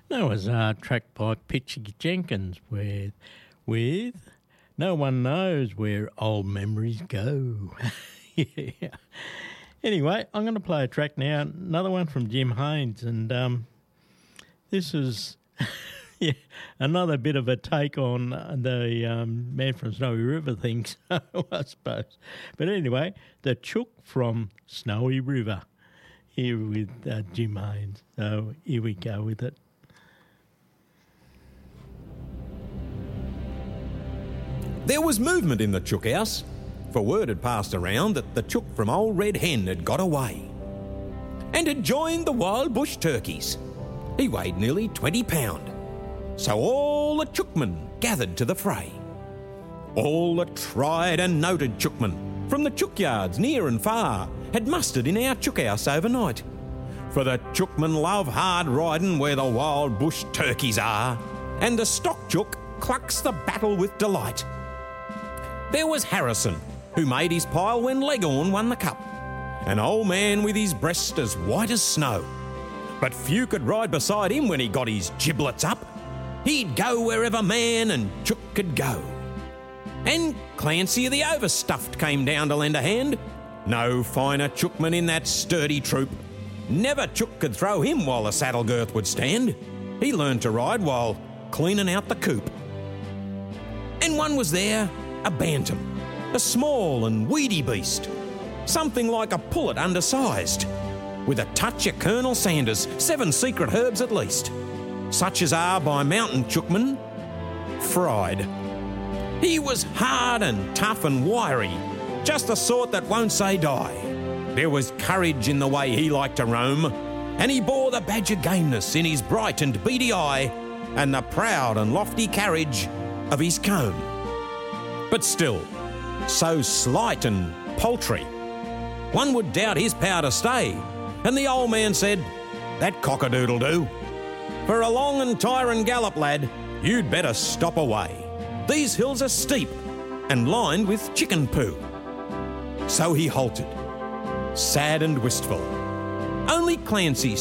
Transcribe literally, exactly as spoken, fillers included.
That was uh, tracked by Pitchy Jenkins with, with No One Knows Where Old Memories Go. Yeah. Anyway, I'm going to play a track now, another one from Jim Haynes, and um, this is yeah, another bit of a take on the um, Man from Snowy River thing, so I suppose. But anyway, the Chook from Snowy River, here with uh, Jim Haynes. So here we go with it. There was movement in the Chook house, for word had passed around that the Chook from Old Red Hen had got away and had joined the wild bush turkeys. He weighed nearly twenty pound, so all the Chookmen gathered to the fray. All the tried and noted Chookmen from the Chook yards near and far had mustered in our Chook house overnight, for the Chookmen love hard riding where the wild bush turkeys are, and the stock Chook clucks the battle with delight. There was Harrison, who made his pile when Leghorn won the cup, an old man with his breast as white as snow. But few could ride beside him when he got his giblets up. He'd go wherever man and Chook could go. And Clancy the Overstuffed came down to lend a hand. No finer Chookman in that sturdy troop. Never Chook could throw him while the saddle girth would stand. He learned to ride while cleaning out the coop. And one was there, a bantam, a small and weedy beast, something like a pullet undersized, with a touch of Colonel Sanders, seven secret herbs at least, such as are by mountain Chookmen fried. He was hard and tough and wiry, just the sort that won't say die. There was courage in the way he liked to roam, and he bore the badge of gameness in his bright and beady eye, and the proud and lofty carriage of his comb. But still, so slight and paltry, one would doubt his power to stay, and the old man said, "That cock-a-doodle-doo. For a long and tiring gallop, lad, you'd better stop away. These hills are steep and lined with chicken poo." So he halted, sad and wistful. Only Clancy